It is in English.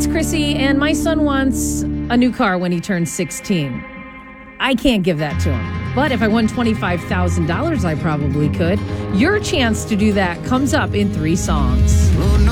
it's Chrissy, and my son wants a new car when he turns 16. I can't give that to him. But if I won $25,000, I probably could. Your chance to do that comes up in 3 songs. Oh, no.